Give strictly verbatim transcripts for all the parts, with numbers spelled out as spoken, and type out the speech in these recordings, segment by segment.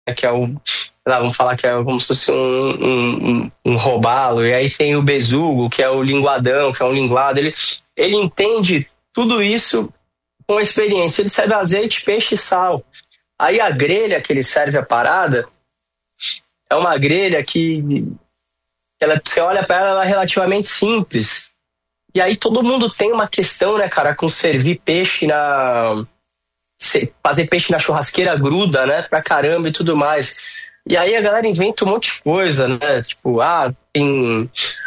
que é o, sei lá, vamos falar que é como se fosse um, um, um, um robalo, e aí tem o besugo, que é o linguadão, que é um linguado. Ele, ele entende tudo isso com experiência. Ele serve azeite, peixe e sal. Aí a grelha que ele serve a parada é uma grelha que ela, você olha para ela, ela é relativamente simples. E aí todo mundo tem uma questão, né, cara, com servir peixe na... fazer peixe na churrasqueira gruda, né, pra caramba e tudo mais. E aí a galera inventa um monte de coisa, né, tipo, ah, tem...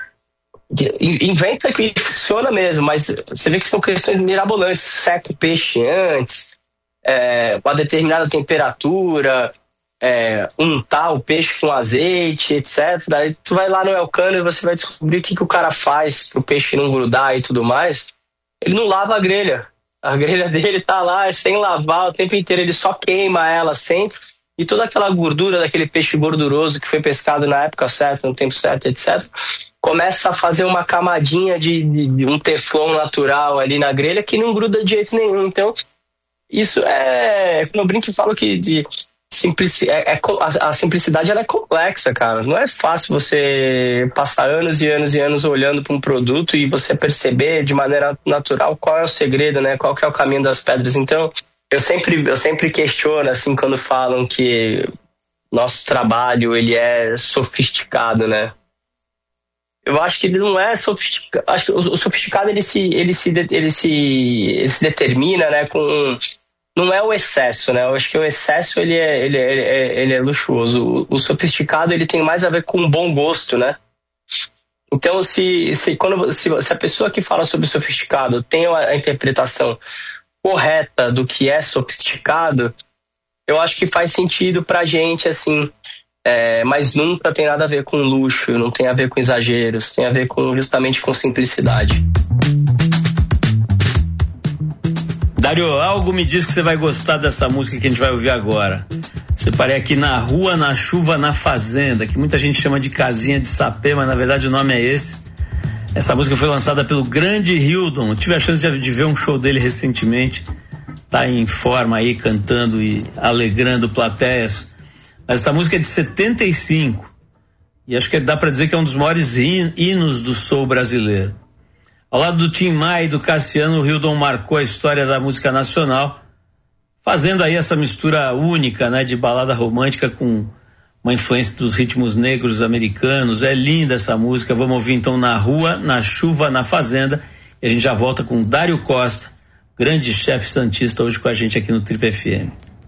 inventa que funciona mesmo, mas você vê que são questões mirabolantes. Seca o peixe antes, é, uma determinada temperatura, é, untar o peixe com azeite, etcétera. Aí tu vai lá no Elcano e você vai descobrir o que, que o cara faz pro peixe não grudar e tudo mais. Ele não lava a grelha. A grelha dele tá lá sem lavar o tempo inteiro, ele só queima ela sempre. E toda aquela gordura daquele peixe gorduroso que foi pescado na época certa, no tempo certo, etcétera, começa a fazer uma camadinha de, de, de um teflon natural ali na grelha que não gruda de jeito nenhum. Então, isso é... Quando eu brinco e falo que de simplici, é, é, a, a simplicidade ela é complexa, cara. Não é fácil você passar anos e anos e anos olhando para um produto e você perceber de maneira natural qual é o segredo, né? Qual que é o caminho das pedras. Então, eu sempre, eu sempre questiono, assim, quando falam que nosso trabalho, ele é sofisticado, né? Eu acho que ele não é sofisticado. Acho que o sofisticado, ele se, ele se, ele se, ele se determina, né, com... Não é o excesso, né? Eu acho que o excesso, ele é, ele é, ele é, ele é luxuoso. O, o sofisticado, ele tem mais a ver com bom gosto, né? Então, se, se, quando, se, se a pessoa que fala sobre sofisticado tem a, a interpretação correta do que é sofisticado, eu acho que faz sentido pra gente, assim, é, mas nunca tem nada a ver com luxo, não tem a ver com exageros, tem a ver com, justamente com simplicidade. Dário, algo me diz que você vai gostar dessa música que a gente vai ouvir agora. Separei aqui Na Rua, na Chuva, na Fazenda, que muita gente chama de Casinha de Sapê, mas na verdade o nome é esse. Essa música foi lançada pelo grande Hildon. Eu tive a chance de ver um show dele recentemente. Tá em forma aí, cantando e alegrando plateias. Mas essa música é de setenta e cinco. E acho que dá pra dizer que é um dos maiores hinos do soul brasileiro. Ao lado do Tim Maia e do Cassiano, o Hildon marcou a história da música nacional, fazendo aí essa mistura única, né, de balada romântica com uma influência dos ritmos negros americanos. É linda essa música. Vamos ouvir então Na Rua, na Chuva, na Fazenda. E a gente já volta com Dário Costa, grande chefe santista, hoje com a gente aqui no Trip F M.